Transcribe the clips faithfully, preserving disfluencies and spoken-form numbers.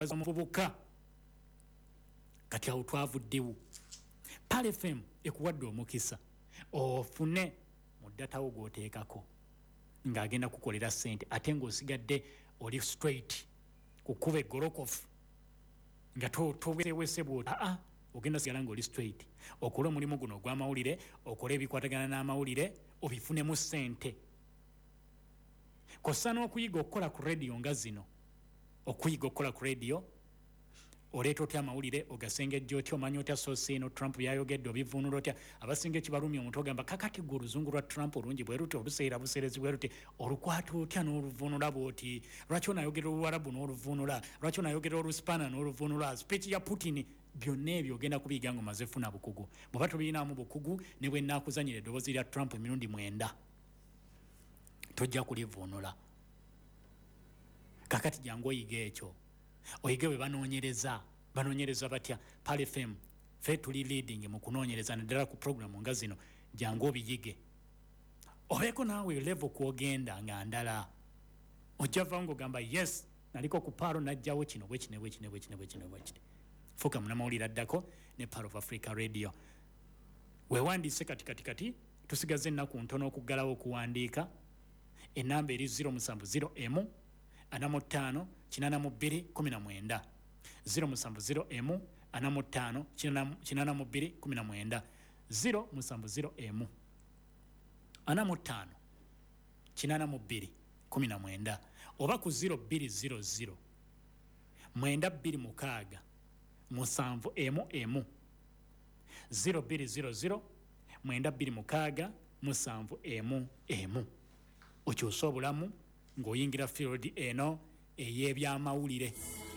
omuvubuka kati awo twavuddewo Pal F M ekuwadde omukisa ofune mu data wo gw'oteekako ng'agenda kukolera ssente ate ng'osigadde oli straight kukuba eggolokofu nga towesewese bw'oti aa ogenda sigala ng'oli straight okola omulimu guno ogw'amawulire okola ebikwatagana n'amawulire obifunemu ssente kosa n'okuyiga okukola ku radio nga zino okuyiga okukola ku radio oleeta otya amawulire ogasengejja otya omanya otya sosi eno Trump byayogedde obivuunula otya abasinga ekibalumya omuntu ogamba kakati gwe oluzungu lwa Trump olungi bwe luti oluseera buseerezi bwe luti olukwata otya n'oluvuunula bw'oti lwaki onayogera oluwarabu n'oluvuunula lwaki onayogera oluspana n'oluvuunula speech ya Putin byonna ebyo ogenda kubiyiga ng'omaze funa bukugu bw'oba tobiyinaamu bukugu ne bwe nnaakuzanyira eddoboozi lya Trump emirundi mwenda tojja kulivuunula kakati jangu oyiga ekyo oyige bwe banoonyereza banoonyereza batya Pal F M fe tuli leading mu kunoonyereza naddala ku programu nga zino jangu obiyige obeeko naawe level kwogenda nga ndala ojja vaawo ng'ogamba yes naliko ku Palo najjawo kino bwe kino bwe kino bwe kino bwe kino bwe kino fuka munamawulire addako ne Pal of Africa Radio weewandiise kati kati kati tusigaze ennaku ntono okuggalawo okuwandiika enamba eri zero musanvu zero M anamu ttaano kinana mu bbiri kumi na mwenda zero musanvu zero M anamu ttaano kinana mu bbiri kumi na mwenda zero musanvu zero M anamu ttaano kinana mu bbiri kumi na mwenda oba ku zero bbiri zero zero mwenda bbiri mukaaga musanvu emu emu zero bbiri zero zero mwenda bbiri mukaaga musanvu emu emu okyusa obulamu ng'oyingira field eno ey'ebyamawulire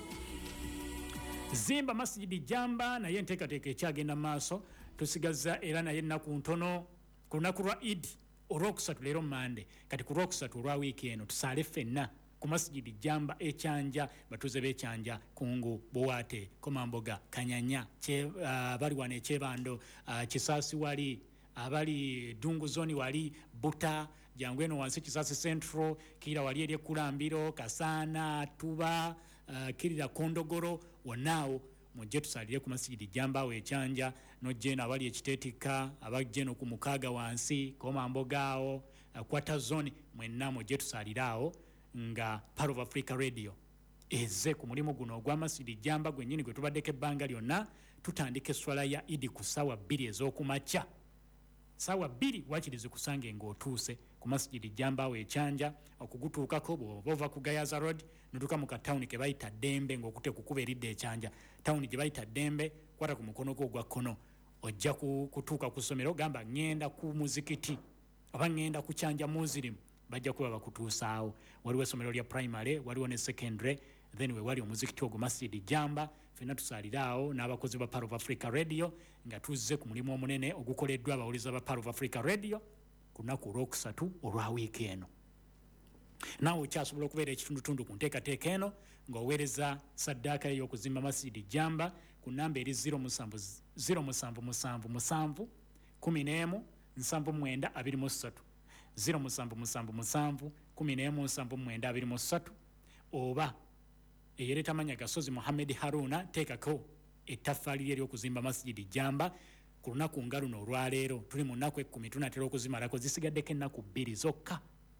zimba masjidi jamba naye enteekateeka ekyagenda maaso tusigaza era naye ennaku ntono ku lunaku lwa Eid olwokusatu leero Mande kati ku lwokusatu olwa wiiki eno tusaale ffenna ku masjidi jamba ekyanja batuze b'ekyanja kungu Buwaate Komamboga Kanyanya abali uh, wano ekyebando uh, Kisaasi wali abali Dungu zoni wali Buta jangu eno wansi Kisaasi Central kira wali eri Kulambiro Kasana Tuba uh, kirira Kondogoro wonaawo mujje tusalire ku masjidi jamba awo ekyanja nojje abali ekiteetika abajje no ku mukaaga wansi Komambogaawo uh, kwata zone mwenna mujje tusaliraawo nga Pal of Africa Radio eze ku mulimu guno ogwa masjidi jamba gwennyini gwe tubaddeko ebbanga lyonna tutandika esswala ya Idi ku ssaawa bbiri ez'okumakya sawa bbiri wakirize kusange ng'otuuse ku masjidi jamba awo ekyanja okugutuukako bw'ova ku Gayaza Road notuuka mu katawuni ke bayita Dembe ng'okute kukuba eridde ekyanja tawuni gye bayita Dembe kwata ku mukono gwo ogwa kkono ojja kutuuka ku ssomero gamba ŋŋenda ku muzikiti oba ŋŋenda ku kyanja Muslim bajja kuba bakutuusaawo waliwo essomero lya primary waliwo ne secondary then we wali omuzikiti ogwo masjidi jamba fena tusaliraawo n'abakozi ba Pal of Africa Radio nga tuzze ku mulimu omunene ogukoleddwa abawuliza ba Pal of Africa Radio ku lunaku olwokusatu olwa wiiki eno naawe okyasobola okubeera ekitundutundu ku nteekateeka eno ng'oweereza saddaaka ey'okuzimba masjidi jamba ku nnamba eri zero musanvu musanvu musanvu musanvu kumi n'emu nsanvu mwenda abiri mu ssatu zero musanvu musanvu musanvu kumi n'emu nsanvu mwenda abiri mu ssatu oba eyereta amanya Gasozi Mohamed Haruna teekako ettaffaali lye ly'okuzimba masjidi jamba ku lunaku nga luno olwaleero tuli mu nnaku ekkumi tunatera okuzimalako zisigaddeko ennaku bbiri zokka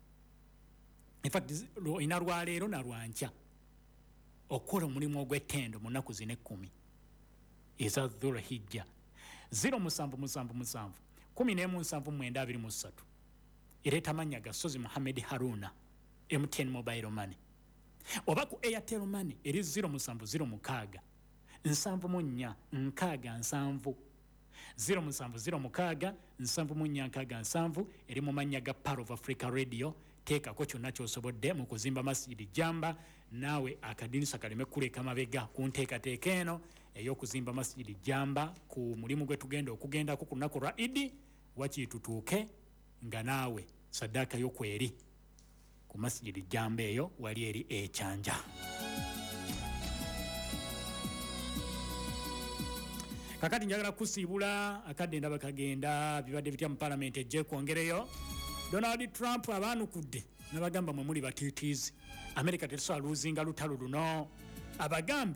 in fact ina lwaleero na lwankya okukola omulimu ogw'ettendo mu nnaku zino ekkumi eza Dhulhijja zero musanvu musanvu musanvu kumi n'emu nsanvu mwenda abiri mu ssatu ereta amanya Gasozi Mohamed Haruna M T N Mobile Money oba ku Airtel Money eri zero musanvu zero mukaaga nsanvu mu nnya nkaaga nsanvu zero musanvu zero mukaaga nsanvu mu nnya nkaaga nsanvu eri mu mannya ga Pal of Africa Radio teekako kyonna ky'osobodde mu kuzimba masjidi jamba naawe akadinisa kaleme kuleka mabega ku nteekateeka eno ey'okuzimba masjidi jamba ku mulimu gwe tugenda okugendako ku lunaku lwa Idi wakiri tutuuke nga naawe saddaaka y'okweri ku masjidi jamba eyo wali eri ekyanja kakati njagala kusiibula akadde ndaba kagenda bibadde bitya mu palamenti ejje kwongereyo Donald Trump abanukudde nabagamba mwe muli batiitiizi America tesobola luzinga lutalo luno abagambi